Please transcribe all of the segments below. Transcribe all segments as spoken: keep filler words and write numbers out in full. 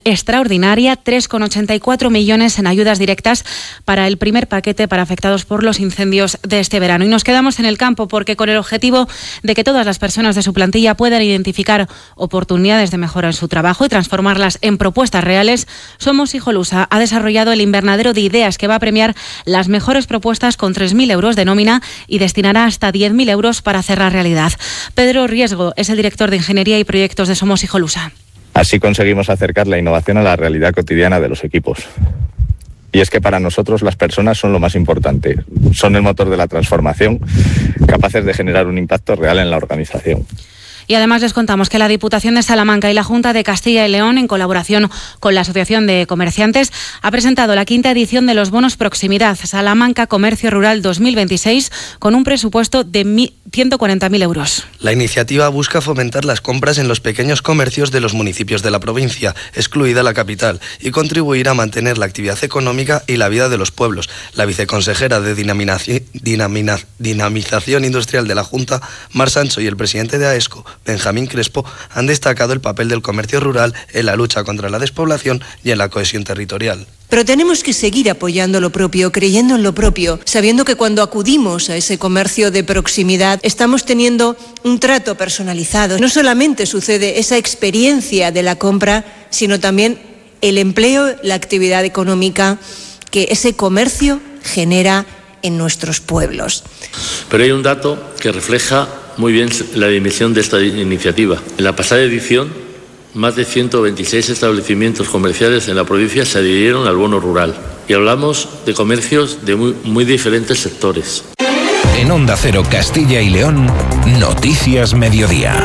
extraordinaria, tres coma ochenta y cuatro millones en ayudas directas para el primer paquete para afectados por los incendios de este verano. Y nos quedamos en el campo porque con el objetivo de que todas las personas de su plantilla puedan identificar oportunidades de mejora en su trabajo y transformarlas en propuestas reales, Somos Hijolusa ha desarrollado el invernadero de ideas que va a premiar las mejores propuestas con tres mil euros de nómina y destinará hasta diez mil euros para hacerla realidad. Pedro Riesgo es el director de Ingeniería y Proyectos de Somos Hijolusa. Así conseguimos acercar la innovación a la realidad cotidiana de los equipos. Y es que para nosotros las personas son lo más importante, son el motor de la transformación, capaces de generar un impacto real en la organización. Y además les contamos que la Diputación de Salamanca y la Junta de Castilla y León, en colaboración con la Asociación de Comerciantes, ha presentado la quinta edición de los bonos Proximidad Salamanca Comercio Rural dos mil veintiséis con un presupuesto de ciento cuarenta mil euros. La iniciativa busca fomentar las compras en los pequeños comercios de los municipios de la provincia, excluida la capital, y contribuir a mantener la actividad económica y la vida de los pueblos. La viceconsejera de Dinamización, Dinamina, Dinamización Industrial de la Junta, Mar Sancho, y el presidente de AESCO, Benjamín Crespo, han destacado el papel del comercio rural en la lucha contra la despoblación y en la cohesión territorial. Pero tenemos que seguir apoyando lo propio, creyendo en lo propio, sabiendo que cuando acudimos a ese comercio de proximidad estamos teniendo un trato personalizado. No solamente sucede esa experiencia de la compra, sino también el empleo, la actividad económica que ese comercio genera en nuestros pueblos. Pero hay un dato que refleja muy bien la dimensión de esta iniciativa. En la pasada edición, más de ciento veintiséis establecimientos comerciales en la provincia se adhirieron al bono rural. Y hablamos de comercios de muy, muy diferentes sectores. En Onda Cero Castilla y León, Noticias Mediodía.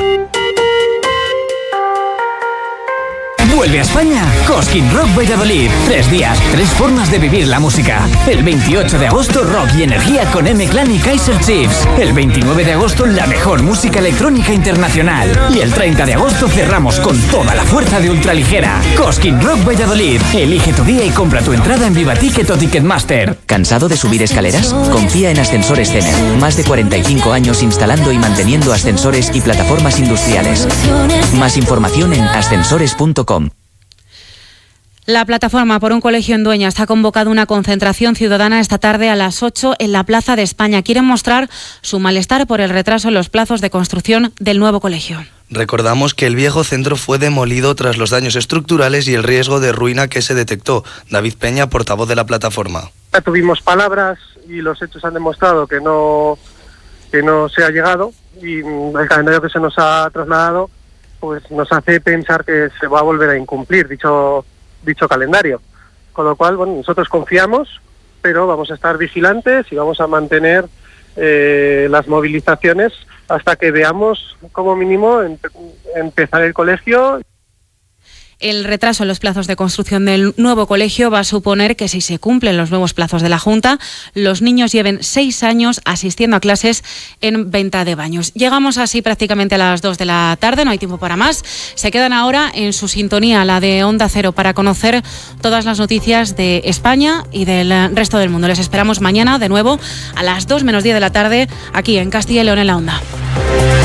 Vuelve a España Cosquín Rock Valladolid. Tres días, tres formas de vivir la música. El veintiocho de agosto, rock y energía con M-Clan y Kaiser Chiefs. El veintinueve de agosto, la mejor música electrónica internacional. Y el treinta de agosto cerramos con toda la fuerza de Ultraligera. Cosquín Rock Valladolid. Elige tu día y compra tu entrada en Vivaticket o Ticketmaster. ¿Cansado de subir escaleras? Confía en Ascensores Cener. Más de cuarenta y cinco años instalando y manteniendo ascensores y plataformas industriales. Más información en ascensores punto com. La plataforma por un colegio en Dueñas ha convocado una concentración ciudadana esta tarde a las ocho en la Plaza de España. Quieren mostrar su malestar por el retraso en los plazos de construcción del nuevo colegio. Recordamos que el viejo centro fue demolido tras los daños estructurales y el riesgo de ruina que se detectó. David Peña, portavoz de la plataforma. Ya tuvimos palabras y los hechos han demostrado que no, que no se ha llegado, y el calendario que se nos ha trasladado pues nos hace pensar que se va a volver a incumplir dicho dicho calendario, con lo cual bueno, nosotros confiamos, pero vamos a estar vigilantes y vamos a mantener eh, las movilizaciones hasta que veamos como mínimo em- empezar el colegio. El retraso en los plazos de construcción del nuevo colegio va a suponer que si se cumplen los nuevos plazos de la Junta, los niños lleven seis años asistiendo a clases en venta de baños. Llegamos así prácticamente a las dos de la tarde, no hay tiempo para más. Se quedan ahora en su sintonía, la de Onda Cero, para conocer todas las noticias de España y del resto del mundo. Les esperamos mañana de nuevo a las dos menos diez de la tarde aquí en Castilla y León en la Onda.